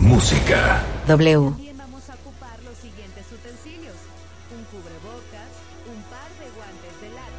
música. W. También vamos a ocupar los siguientes utensilios: un cubrebocas, un par de guantes de látex